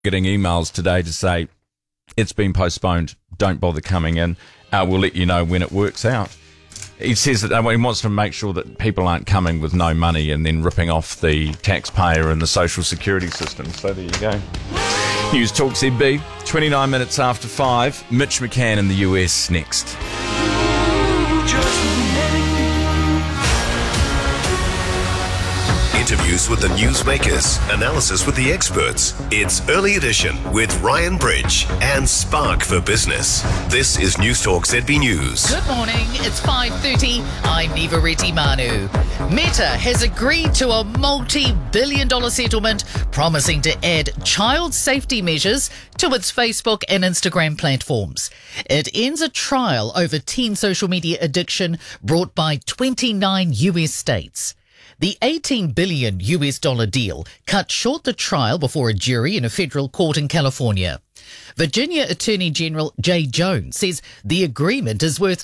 getting emails today to say it's been postponed, don't bother coming in, we'll let you know when it works out. He says that he wants to make sure that people aren't coming with no money and then ripping off the taxpayer and the social security system. So there you go. News Talk ZB, 29 minutes after 5. Mitch McCann in the US next. Interviews with the newsmakers, analysis with the experts. It's Early Edition with Ryan Bridge and Spark for Business. This is News Talk ZB News. Good morning, it's 5:30. I'm Neva Manu. Meta has agreed to a multi-billion-dollar settlement promising to add child safety measures to its Facebook and Instagram platforms. It ends a trial over teen social media addiction brought by 29 US states. The $18 billion deal cut short the trial before a jury in a federal court in California. Virginia Attorney General Jay Jones says the agreement is worth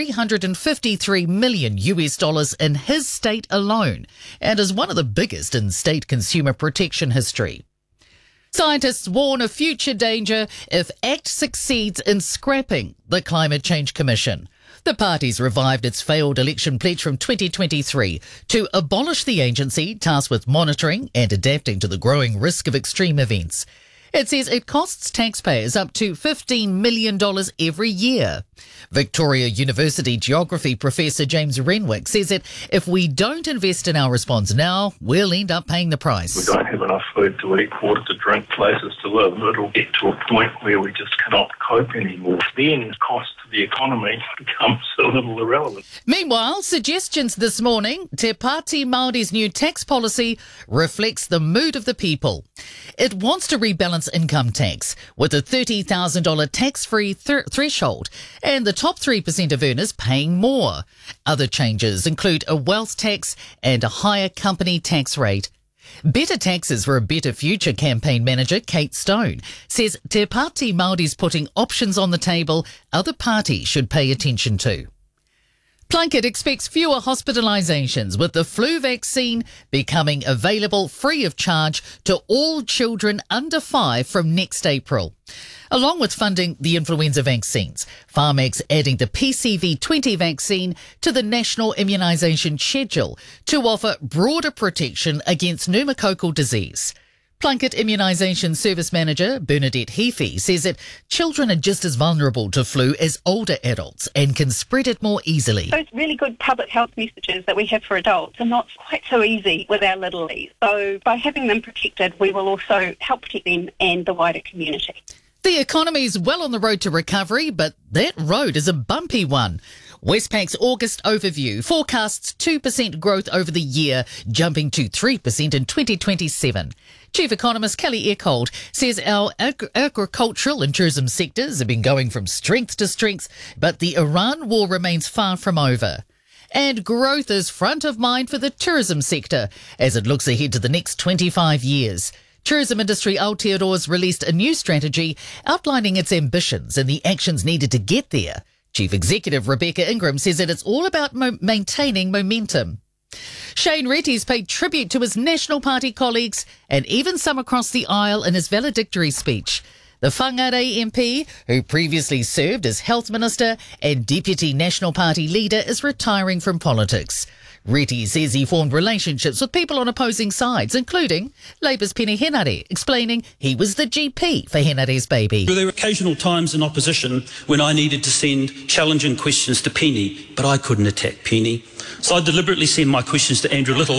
$353 million in his state alone and is one of the biggest in state consumer protection history. Scientists warn of future danger if ACT succeeds in scrapping the Climate Change Commission. The party's revived its failed election pledge from 2023 to abolish the agency tasked with monitoring and adapting to the growing risk of extreme events. It says it costs taxpayers up to $15 million every year. Victoria University geography professor James Renwick says that if we don't invest in our response now, we'll end up paying the price. We don't have enough food to eat, water to drink, places to live. It'll get to a point where we just cannot cope anymore. Then cost to the economy becomes a little irrelevant. Meanwhile, suggestions this morning, Te Pāti Māori's new tax policy reflects the mood of the people. It wants to rebalance income tax with a $30,000 tax-free threshold and the top 3% of earners paying more. Other changes include a wealth tax and a higher company tax rate. Better Taxes for a Better Future campaign manager Kate Stone says Te Pāti Māori's putting options on the table other parties should pay attention to. Plunkett expects fewer hospitalisations with the flu vaccine becoming available free of charge to all children under 5 from next April. Along with funding the influenza vaccines, Pharmac's adding the PCV20 vaccine to the national immunisation schedule to offer broader protection against pneumococcal disease. Plunkett Immunisation Service Manager Bernadette Heafy says that children are just as vulnerable to flu as older adults and can spread it more easily. Those really good public health messages that we have for adults are not quite so easy with our littlies. So by having them protected, we will also help protect them and the wider community. The economy's well on the road to recovery, but that road is a bumpy one. Westpac's August overview forecasts 2% growth over the year, jumping to 3% in 2027. Chief economist Kelly Eckhold says our agricultural and tourism sectors have been going from strength to strength, but the Iran war remains far from over. And growth is front of mind for the tourism sector as it looks ahead to the next 25 years. Tourism industry Aotearoa's released a new strategy outlining its ambitions and the actions needed to get there. Chief Executive Rebecca Ingram says that it's all about maintaining momentum. Shane Retty's paid tribute to his National Party colleagues and even some across the aisle in his valedictory speech. The Whangarei MP, who previously served as Health Minister and Deputy National Party Leader, is retiring from politics. Retty says he formed relationships with people on opposing sides, including Labour's Peeni Henare, explaining he was the GP for Henare's baby. There were occasional times in opposition when I needed to send challenging questions to Peeni, but I couldn't attack Peeni. So I deliberately sent my questions to Andrew Little.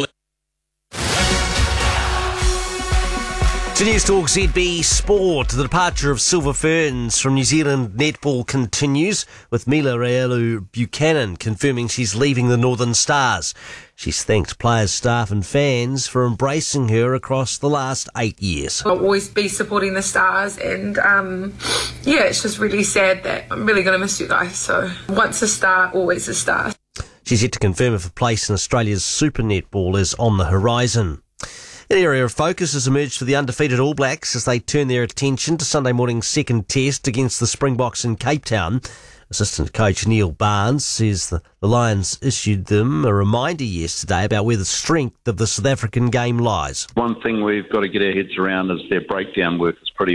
To News Talk ZB Sport, the departure of Silver Ferns from New Zealand netball continues, with Mila Raelu Buchanan confirming she's leaving the Northern Stars. She's thanked players, staff and fans for embracing her across the last 8 years. I'll always be supporting the Stars and it's just really sad that I'm really going to miss you guys. So once a star, always a star. She's yet to confirm if a place in Australia's Super Netball is on the horizon. An area of focus has emerged for the undefeated All Blacks as they turn their attention to Sunday morning's second test against the Springboks in Cape Town. Assistant coach Neil Barnes says the Lions issued them a reminder yesterday about where the strength of the South African game lies. One thing we've got to get our heads around is their breakdown work is pretty